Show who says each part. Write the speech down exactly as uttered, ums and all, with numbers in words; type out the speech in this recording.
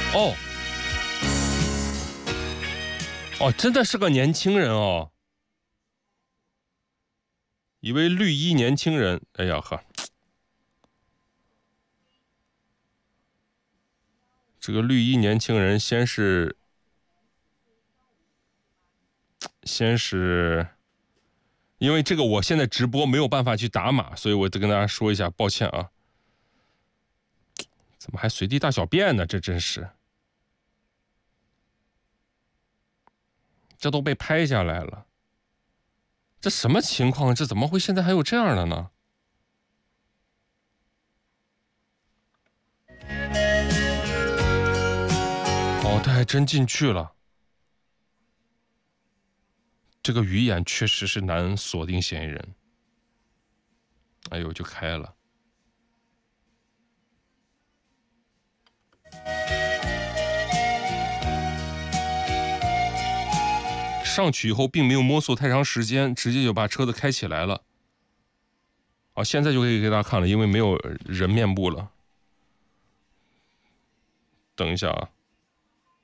Speaker 1: 哦，哦，真的是个年轻人哦，一位绿衣年轻人。哎呀呵，这个绿衣年轻人先是先是。因为这个我现在直播没有办法去打码，所以我得跟大家说一下，抱歉啊。怎么还随地大小便呢？这真是，这都被拍下来了，这什么情况？这怎么会现在还有这样的呢？哦，他还真进去了。这个鱼眼确实是难锁定嫌疑人。哎呦，就开了。上去以后并没有摸索太长时间，直接就把车子开起来了。好，现在就可以给大家看了，因为没有人面部了。等一下啊。